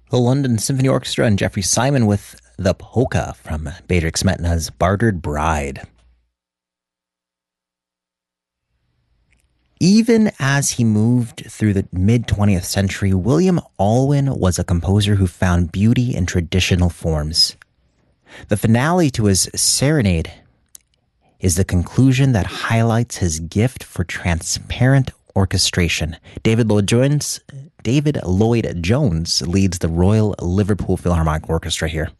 The London Symphony Orchestra and Jeffrey Simon with The Polka from Bedřich Smetana's Bartered Bride. Even as he moved through the mid-20th century, William Alwyn was a composer who found beauty in traditional forms. The finale to his Serenade is the conclusion that highlights his gift for transparent orchestration. David Lloyd Jones leads the Royal Liverpool Philharmonic Orchestra here.